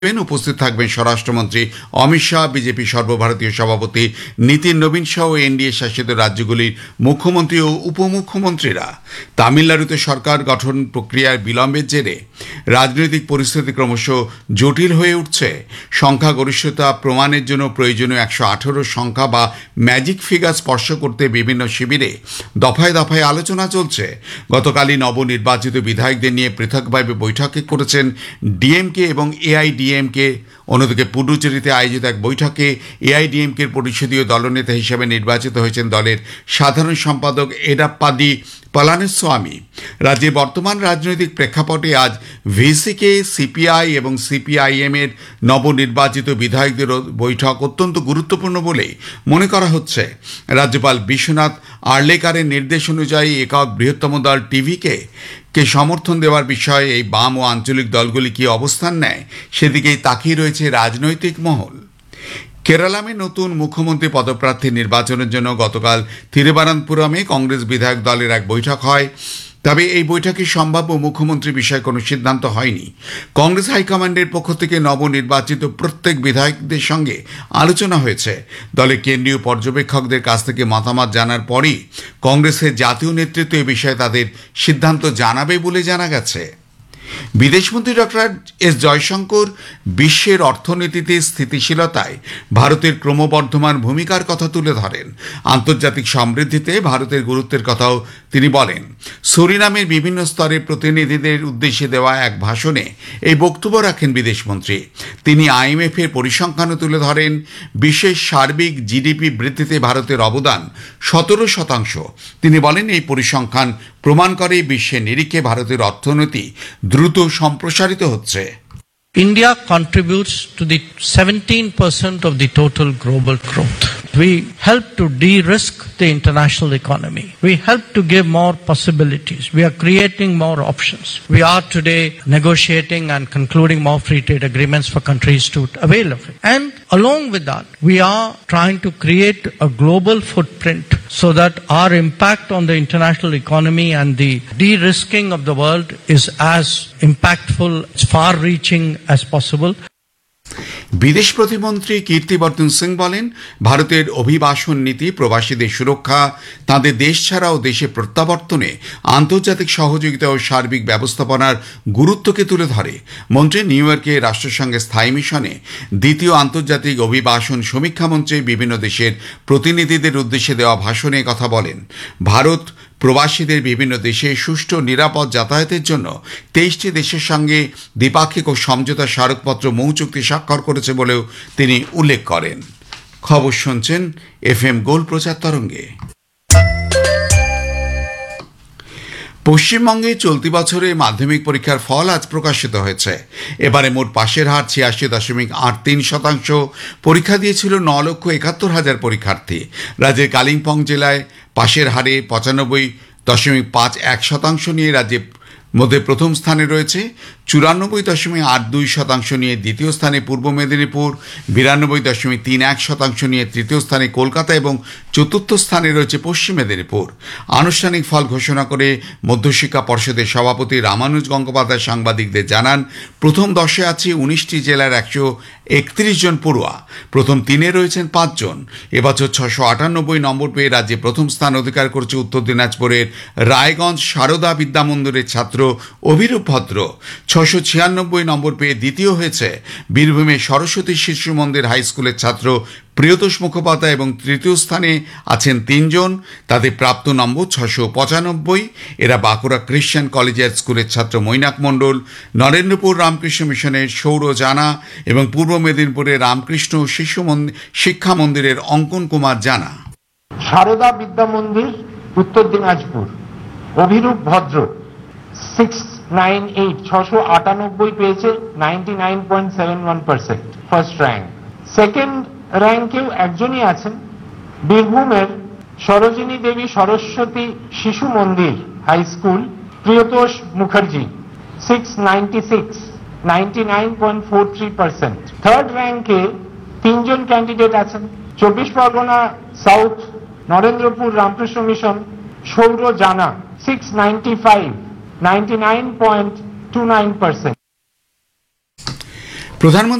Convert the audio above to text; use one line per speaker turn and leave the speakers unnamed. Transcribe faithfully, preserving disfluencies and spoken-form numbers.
উপস্থিত থাকবেন স্বরাষ্ট্রমন্ত্রী অমিত শাহ, বিজেপি সর্বভারতীয় সভাপতি নীতিন নবীন সহ এনডিএ শাসিত রাজ্যগুলির মুখ্যমন্ত্রী ও উপমুখ্যমন্ত্রীরা। তামিলনাড়ুতে সরকার গঠন প্রক্রিয়ার বিলম্বের জেরে রাজনৈতিক পরিস্থিতি ক্রমশ জটিল হয়ে উঠছে। সংখ্যাগরিষ্ঠতা প্রমাণের জন্য প্রয়োজনীয় একশো আঠারো সংখ্যা বা ম্যাজিক ফিগার স্পর্শ করতে বিভিন্ন শিবিরে দফায় দফায় আলোচনা চলছে। গতকালই নবনির্বাচিত বিধায়কদের নিয়ে পৃথকভাবে বৈঠক করেছেন ডিএমকে এবং এআইডিএমকে। অন্যদিকে পুডুচেরিতে আয়োজিত এক বৈঠকে এআইডিএমকের পরিষদীয় দলনেতা হিসেবে নির্বাচিত হয়েছেন দলের সাধারণ সম্পাদক এডাপ্পাদি পালানিস্বামী। রাজ্যে বর্তমান রাজনৈতিক প্রেক্ষাপটে আজ ভিসিকে, সিপিআই এবং সিপিআইএম এর নবনির্বাচিত বিধায়কদের বৈঠক অত্যন্ত গুরুত্বপূর্ণ বলে মনে করা হচ্ছে। রাজ্যপাল বিশ্বনাথ আর্লেকারের নির্দেশ অনুযায়ী একক বৃহত্তম দল টিভিকে কে সমর্থন দেওয়ার বিষয়ে এই বাম ও আঞ্চলিক দলগুলি কি অবস্থান নেয় সেদিকেই তাকিয়ে রয়েছে রাজনৈতিক মহল। কেরালামে নতুন মুখ্যমন্ত্রী পদপ্রার্থী নির্বাচনের জন্য গতকাল থিরুবনন্তপুরমে কংগ্রেস বিধায়ক দলের এক বৈঠক হয়। তবে এই বৈঠকে সম্ভাব্য মুখ্যমন্ত্রী বিষয়ে কোনো সিদ্ধান্ত হয়নি। কংগ্রেস হাইকমান্ডের পক্ষ থেকে নবনির্বাচিত প্রত্যেক বিধায়কদের সঙ্গে আলোচনা হয়েছে। দলের কেন্দ্রীয় পর্যবেক্ষকদের কাছ থেকে মতামত জানার পরই কংগ্রেসের জাতীয় নেতৃত্ব এ বিষয়ে তাদের সিদ্ধান্ত জানাবে বলে জানা গেছে। বিদেশমন্ত্রী ডক্টর এস জয়শঙ্কর বিশ্বের অর্থনীতিতে স্থিতিশীলতায় ভারতের ক্রমবর্ধমান ভূমিকার কথা তুলে ধরেন। আন্তর্জাতিক সমৃদ্ধিতে ভারতের গুরুত্বের কথাও তিনি বলেন। সুরিনামের বিভিন্ন স্তরের প্রতিনিধিদের উদ্দেশ্যে দেওয়া এক ভাষণে এই বক্তব্য রাখেন বিদেশমন্ত্রী। তিনি আইএমএফ এর পরিসংখ্যানও তুলে ধরেন। বিশ্বের সার্বিক জিডিপি বৃদ্ধিতে ভারতের অবদান সতেরো শতাংশ। তিনি বলেন, এই পরিসংখ্যান প্রমাণ করে বিশ্বের নিরিখে ভারতের অর্থনীতি দ্রুত সম্প্রসারিত হচ্ছে।
India contributes to the seventeen percent of the total global growth. We help to de-risk the international economy. We help to give more possibilities. We are creating more options. We are today negotiating and concluding more free trade agreements for countries to avail of it. And along with that, we are trying to create a global footprint so that our impact on the international economy and the de-risking of the world is as impactful, as far-reaching as possible.
বিদেশ প্রতিমন্ত্রী কীর্তিবর্ধন সিং বলেন, ভারতের অভিবাসন নীতি প্রবাসীদের সুরক্ষা, তাদের দেশ ছাড়া ও দেশে প্রত্যাবর্তনে আন্তর্জাতিক সহযোগিতা ও সার্বিক ব্যবস্থাপনার গুরুত্বকে তুলে ধরে। মন্ত্রী নিউ ইয়র্কে রাষ্ট্রসংঘের স্থায়ী মিশনে দ্বিতীয় আন্তর্জাতিক অভিবাসন সমীক্ষা মঞ্চে বিভিন্ন দেশের প্রতিনিধিদের উদ্দেশ্যে দেওয়া ভাষণে কথা বলেন। ভারত প্রবাসীদের বিভিন্ন দেশে সুষ্ঠু নিরাপদ যাতায়াতের জন্য তেইশটি দেশের সঙ্গে দ্বিপাক্ষিক ও সমঝোতা স্মারকপত্র মৌ চুক্তি স্বাক্ষর করেছে বলেও তিনি উল্লেখ করেন। খবর শুনছেন এফ এম গোল্ড প্রচার তরঙ্গে। পশ্চিমবঙ্গে চলতি বছরে মাধ্যমিক পরীক্ষার ফল আজ প্রকাশিত হয়েছে। এবারে মোট পাশের হার ছিয়াশি দশমিক আট তিন শতাংশ। পরীক্ষা দিয়েছিল ন লক্ষ একাত্তর হাজার পরীক্ষার্থী। রাজ্যের কালিম্পং জেলায় পাশের হারে পঁচানব্বই দশমিক পাঁচ এক শতাংশ নিয়ে রাজ্যের মধ্যে প্রথম স্থানে রয়েছে। চুরানব্বই দশমিক আট দুই শতাংশ নিয়ে দ্বিতীয় স্থানে পূর্ব মেদিনীপুর, বিরানব্বই দশমিক তিন এক শতাংশ নিয়ে তৃতীয় স্থানে কলকাতা এবং চতুর্থ স্থানে রয়েছে পশ্চিম মেদিনীপুর। আনুষ্ঠানিক ফল ঘোষণা করে মধ্যশিক্ষা পর্ষদের সভাপতি রামানুজ গঙ্গোপাধ্যায় সাংবাদিকদের জানান, প্রথম দশে আছে উনিশটি জেলার একশো একত্রিশ জন পড়ুয়া। প্রথম তিনে রয়েছেন পাঁচজন। এবছর ছশো আটানব্বই নম্বর পেয়ে রাজ্যে প্রথম স্থান অধিকার করেছে উত্তর দিনাজপুরের রায়গঞ্জ সারদা বিদ্যামন্দিরের ছাত্র অভিরূপ ভদ্র। ছশো ছিয়ানব্বই নম্বর পেয়ে দ্বিতীয় হয়েছে বীরভূমের সরস্বতী শিশু মন্দির হাই স্কুলের ছাত্র প্রিয়তোষ মুখোপাধ্যায় এবং তৃতীয় স্থানে আছেন তিনজন, তাদের প্রাপ্ত নম্বর ছশো পঁচানব্বই। এরা বাঁকুড়া খ্রিশ্চান কলেজিয়েট স্কুলের ছাত্র মৈনাক মণ্ডল, নরেন্দ্রপুর রামকৃষ্ণ মিশনের সৌর জানা এবং পূর্ব মেদিনীপুরের রামকৃষ্ণ শিশু শিক্ষা মন্দিরের অঙ্কন কুমার জানা।
সারদা বিদ্যা মন্দির উত্তর দিনাজপুর অভিরূপ ভদ্র সিক্স নাইন এইট ছশো আটানব্বই পেয়েছে, ninety nine point seven one percent first rank. Second র্যাঙ্কেও একজনই আছেন বীরভূমের সরোজিনী দেবী সরস্বতী শিশু মন্দির high school Priyatosh Mukherjee six ninety six ninety nine point four three percent. Third র্যাঙ্কে তিনজন ক্যান্ডিডেট আছেন চব্বিশ পরগনা সাউথ নরেন্দ্রপুর রামকৃষ্ণ মিশন সৌর জানা six ninety five ninety nine point two nine percent.
প্রধানমন্ত্রী